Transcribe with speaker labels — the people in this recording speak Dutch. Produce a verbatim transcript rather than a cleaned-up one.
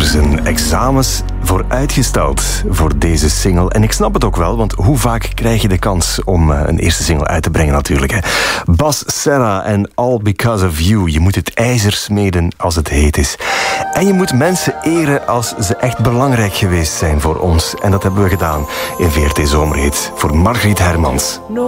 Speaker 1: zijn examens vooruitgesteld voor deze single. En ik snap het ook wel, want hoe vaak krijg je de kans om een eerste single uit te brengen natuurlijk. Hè? Bas Serra en All Because of You. Je moet het ijzer smeden als het heet is. En je moet mensen eren als ze echt belangrijk geweest zijn voor ons. En dat hebben we gedaan in V R T Zomerhit voor Margriet Hermans.
Speaker 2: No